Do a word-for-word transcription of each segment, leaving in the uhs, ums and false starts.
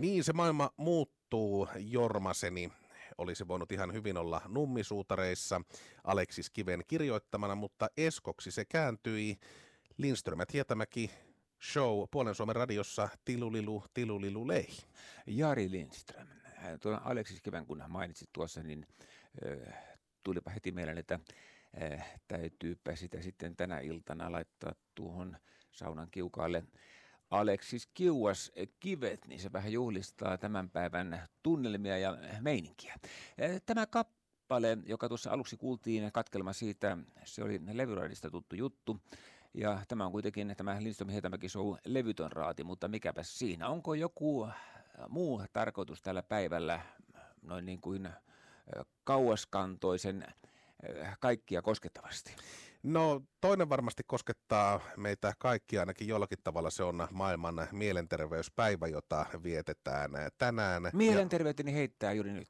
Niin, se maailma muuttuu, Jormaseni. Olisi voinut ihan hyvin olla Nummisuutareissa Aleksis Kiven kirjoittamana, mutta eskoksi se kääntyi. Lindström ja Tietämäki show Puolen Suomen radiossa Tilulilu, Tilulilu lei. Jari Lindström. Tuon Aleksis Kiven, kun mainitsit tuossa, niin äh, tulipa heti mieleen, että äh, täytyypä sitä sitten tänä iltana laittaa tuohon saunan kiukaalle. Aleksis Kiuas Kivet, niin se vähän juhlistaa tämän päivän tunnelmia ja meininkiä. Tämä kappale, joka tuossa aluksi kuultiin katkelma siitä, se oli levyraadista tuttu juttu. Ja tämä on kuitenkin tämä Lindström Hietämäki Show levytön raati, mutta mikäpä siinä. Onko joku muu tarkoitus tällä päivällä noin niin kuin kauaskantoisen kaikkia koskettavasti? No toinen varmasti koskettaa meitä kaikkia, ainakin jollakin tavalla se on maailman mielenterveyspäivä, jota vietetään tänään. Mielenterveyteni ja... heittää juuri nyt.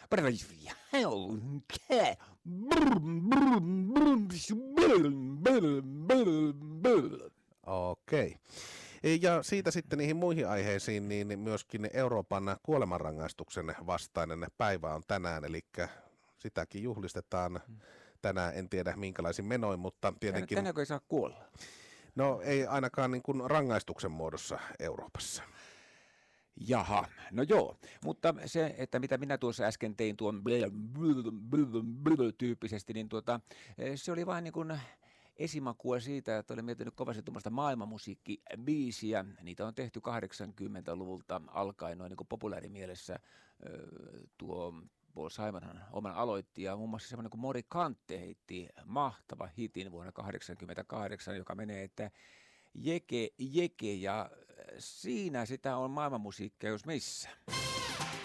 Okei. Ja siitä sitten niihin muihin aiheisiin, niin myöskin Euroopan kuolemanrangaistuksen vastainen päivä on tänään, eli sitäkin juhlistetaan tänään, en tiedä minkälaisin menoin, mutta tietenkin... Tänäänkö ei saa kuolla? No ei ainakaan niin kuin rangaistuksen muodossa Euroopassa. Jaha, no joo, mutta se, että mitä minä tuossa äsken tein tuon tyyppisesti, niin tuota, se oli vain niin kuin esimakua siitä, että olen miettinyt kovasti tuommoista maailmanmusiikkibiisiä. Niitä on tehty kahdeksankymmentäluvulta alkaen noin niin kuin populaarimielessä tuo Paul Simonhan oman aloitti, ja muun muassa semmoinen kuin Mori Kantte heitti mahtava hitin vuonna kahdeksankymmentäkahdeksan, joka menee, että jeke, jeke, ja siinä sitä on maailmanmusiikkia jos missä.